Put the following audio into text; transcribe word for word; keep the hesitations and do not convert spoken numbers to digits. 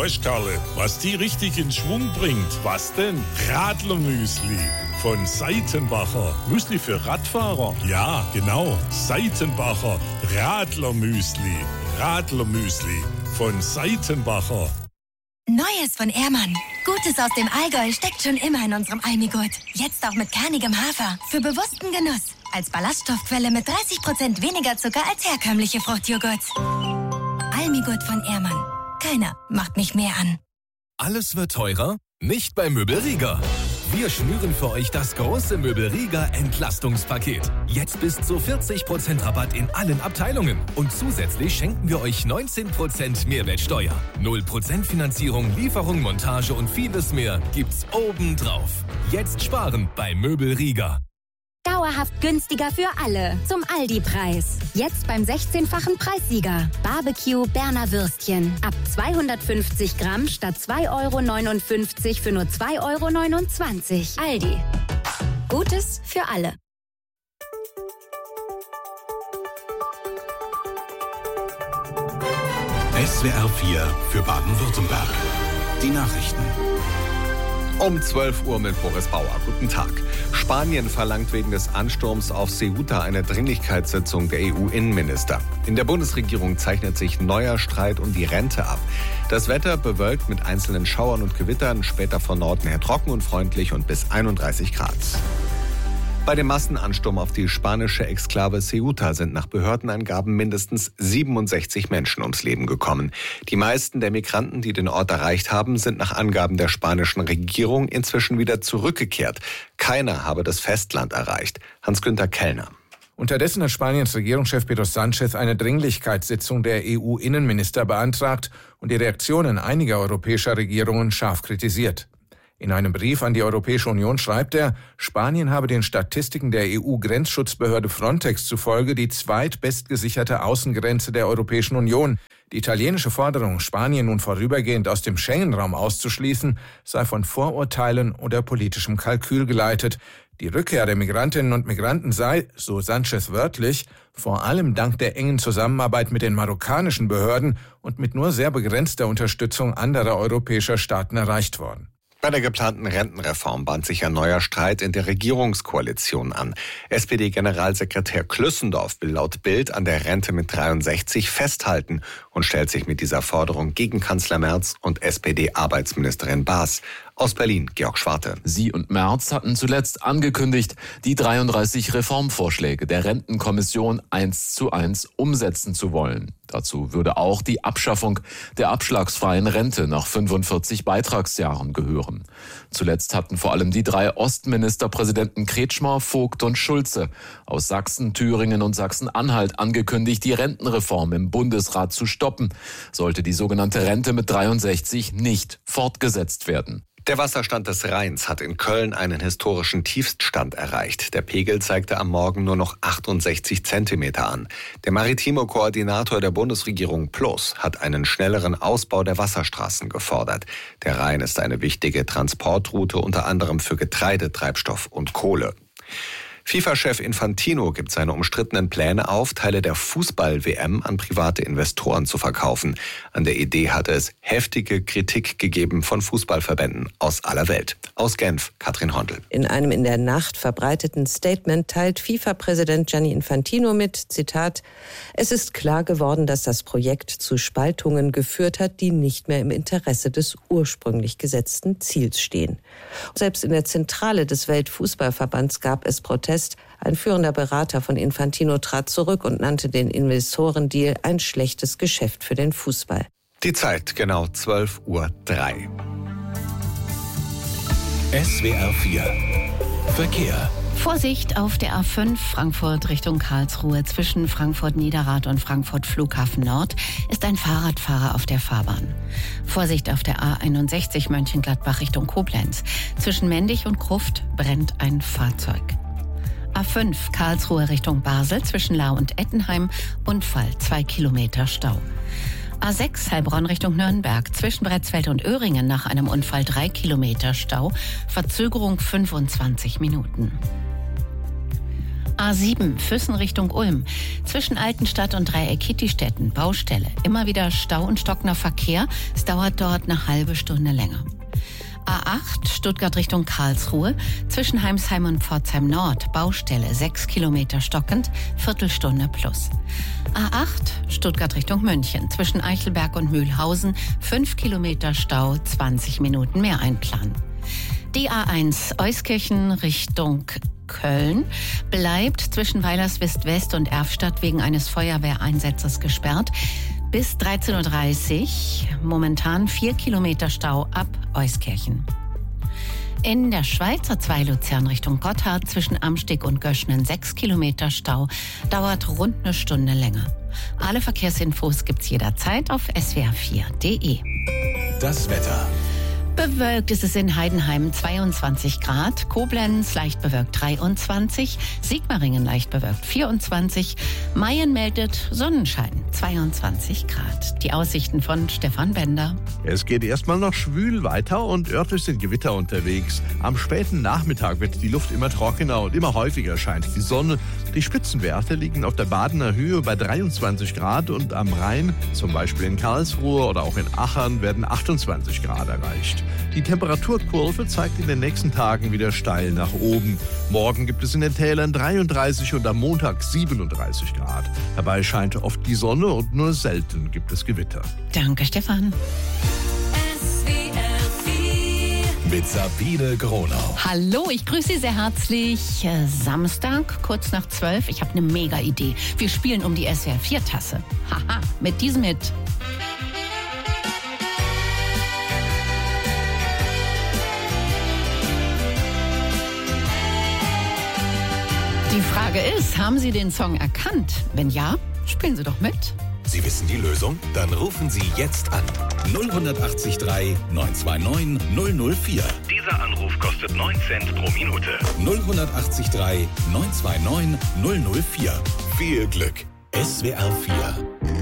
Weißt Karle, was die richtig in Schwung bringt? Was denn? Radlermüsli. Von Seitenbacher. Müsli für Radfahrer? Ja, genau. Seitenbacher. Radlermüsli. Radlermüsli. Von Seitenbacher. Neues von Ehrmann. Gutes aus dem Allgäu steckt schon immer in unserem Almigurt. Jetzt auch mit kernigem Hafer. Für bewussten Genuss. Als Ballaststoffquelle mit dreißig Prozent weniger Zucker als herkömmliche Fruchtjoghurts. Almigurt von Ehrmann. Keiner macht mich mehr an. Alles wird teurer? Nicht bei Möbelrieger. Wir schnüren für euch das große Möbelrieger Entlastungspaket. Jetzt bis zu vierzig Prozent Rabatt in allen Abteilungen. Und zusätzlich schenken wir euch neunzehn Prozent Mehrwertsteuer. null Prozent Finanzierung, Lieferung, Montage und vieles mehr gibt's obendrauf. Jetzt sparen bei Möbelrieger. Dauerhaft günstiger für alle. Zum Aldi-Preis. Jetzt beim sechzehnfachen Preissieger. Barbecue Berner Würstchen. Ab zweihundertfünfzig Gramm statt zwei Euro neunundfünfzig für nur zwei Euro neunundzwanzig. Aldi. Gutes für alle. S W R vier für Baden-Württemberg. Die Nachrichten. Um zwölf Uhr mit Boris Bauer. Guten Tag. Spanien verlangt wegen des Ansturms auf Ceuta eine Dringlichkeitssitzung der E U-Innenminister. In der Bundesregierung zeichnet sich neuer Streit um die Rente ab. Das Wetter bewölkt mit einzelnen Schauern und Gewittern, später von Norden her trocken und freundlich und bis einunddreißig Grad. Bei dem Massenansturm auf die spanische Exklave Ceuta sind nach Behördenangaben mindestens siebenundsechzig Menschen ums Leben gekommen. Die meisten der Migranten, die den Ort erreicht haben, sind nach Angaben der spanischen Regierung inzwischen wieder zurückgekehrt. Keiner habe das Festland erreicht. Hans-Günther Kellner. Unterdessen hat Spaniens Regierungschef Pedro Sánchez eine Dringlichkeitssitzung der E U-Innenminister beantragt und die Reaktionen einiger europäischer Regierungen scharf kritisiert. In einem Brief an die Europäische Union schreibt er, Spanien habe den Statistiken der E U-Grenzschutzbehörde Frontex zufolge die zweitbestgesicherte Außengrenze der Europäischen Union. Die italienische Forderung, Spanien nun vorübergehend aus dem Schengen-Raum auszuschließen, sei von Vorurteilen oder politischem Kalkül geleitet. Die Rückkehr der Migrantinnen und Migranten sei, so Sánchez wörtlich, vor allem dank der engen Zusammenarbeit mit den marokkanischen Behörden und mit nur sehr begrenzter Unterstützung anderer europäischer Staaten erreicht worden. Bei der geplanten Rentenreform bahnt sich ein neuer Streit in der Regierungskoalition an. S P D-Generalsekretär Klüssendorf will laut Bild an der Rente mit dreiundsechzig festhalten und stellt sich mit dieser Forderung gegen Kanzler Merz und S P D-Arbeitsministerin Baas. Aus Berlin, Georg Schwarte. Sie und Merz hatten zuletzt angekündigt, die dreiunddreißig Reformvorschläge der Rentenkommission eins zu eins umsetzen zu wollen. Dazu würde auch die Abschaffung der abschlagsfreien Rente nach fünfundvierzig Beitragsjahren gehören. Zuletzt hatten vor allem die drei Ostministerpräsidenten Kretschmer, Vogt und Schulze aus Sachsen, Thüringen und Sachsen-Anhalt angekündigt, die Rentenreform im Bundesrat zu stoppen, sollte die sogenannte Rente mit dreiundsechzig nicht fortgesetzt werden. Der Wasserstand des Rheins hat in Köln einen historischen Tiefststand erreicht. Der Pegel zeigte am Morgen nur noch achtundsechzig Zentimeter an. Der maritime Koordinator der Bundesregierung Plus hat einen schnelleren Ausbau der Wasserstraßen gefordert. Der Rhein ist eine wichtige Transportroute, unter anderem für Getreide, Treibstoff und Kohle. FIFA-Chef Infantino gibt seine umstrittenen Pläne auf, Teile der Fußball-W M an private Investoren zu verkaufen. An der Idee hatte es heftige Kritik gegeben von Fußballverbänden aus aller Welt. Aus Genf, Katrin Hondel. In einem in der Nacht verbreiteten Statement teilt FIFA-Präsident Gianni Infantino mit, Zitat, es ist klar geworden, dass das Projekt zu Spaltungen geführt hat, die nicht mehr im Interesse des ursprünglich gesetzten Ziels stehen. Selbst in der Zentrale des Weltfußballverbands gab es Proteste. Ein führender Berater von Infantino trat zurück und nannte den Investorendeal ein schlechtes Geschäft für den Fußball. Die Zeit genau zwölf Uhr drei. S W R vier Verkehr. Vorsicht auf der A fünf Frankfurt Richtung Karlsruhe. Zwischen Frankfurt-Niederrad und Frankfurt Flughafen Nord ist ein Fahrradfahrer auf der Fahrbahn. Vorsicht auf der A einundsechzig Mönchengladbach Richtung Koblenz. Zwischen Mendig und Gruft brennt ein Fahrzeug. A fünf Karlsruhe Richtung Basel zwischen Lau und Ettenheim. Unfall, zwei Kilometer Stau. A sechs Heilbronn Richtung Nürnberg zwischen Bretzfeld und Öhringen nach einem Unfall drei Kilometer Stau. Verzögerung fünfundzwanzig Minuten. A sieben, Füssen Richtung Ulm. Zwischen Altenstadt und Dreieck-Kittistetten, Baustelle. Immer wieder Stau und stockender Verkehr. Es dauert dort eine halbe Stunde länger. A acht, Stuttgart Richtung Karlsruhe. Zwischen Heimsheim und Pforzheim Nord, Baustelle. Sechs Kilometer stockend, Viertelstunde plus. A acht, Stuttgart Richtung München. Zwischen Eichelberg und Mühlhausen, fünf Kilometer Stau, zwanzig Minuten mehr einplanen. Die A eins, Euskirchen Richtung Köln bleibt zwischen Weilerswist West und Erfstadt wegen eines Feuerwehreinsatzes gesperrt. Bis dreizehn Uhr dreißig, momentan vier Kilometer Stau ab Euskirchen. In der Schweiz A zwei Luzern Richtung Gotthard zwischen Amsteg und Göschnen sechs Kilometer Stau, dauert rund eine Stunde länger. Alle Verkehrsinfos gibt's jederzeit auf s w r vier punkt d e. Das Wetter. Bewölkt ist es in Heidenheim zweiundzwanzig Grad, Koblenz leicht bewölkt dreiundzwanzig, Sigmaringen leicht bewölkt vierundzwanzig, Mayen meldet Sonnenschein zweiundzwanzig Grad. Die Aussichten von Stefan Bender. Es geht erstmal noch schwül weiter und örtlich sind Gewitter unterwegs. Am späten Nachmittag wird die Luft immer trockener und immer häufiger scheint die Sonne. Die Spitzenwerte liegen auf der Badener Höhe bei dreiundzwanzig Grad und am Rhein, zum Beispiel in Karlsruhe oder auch in Achern, werden achtundzwanzig Grad erreicht. Die Temperaturkurve zeigt in den nächsten Tagen wieder steil nach oben. Morgen gibt es in den Tälern dreiunddreißig und am Montag siebenunddreißig Grad. Dabei scheint oft die Sonne und nur selten gibt es Gewitter. Danke, Stefan. Mit Sabine Gronau. Hallo, ich grüße Sie sehr herzlich. Äh, Samstag, kurz nach zwölf. Ich habe eine mega Idee. Wir spielen um die S W R vier Tasse. Haha, mit diesem Hit. Die Frage ist, haben Sie den Song erkannt? Wenn ja, spielen Sie doch mit. Sie wissen die Lösung? Dann rufen Sie jetzt an. null acht drei neun zwei neun null null vier. Dieser Anruf kostet neun Cent pro Minute. null acht drei neun zwei neun null null vier. Viel Glück. S W R vier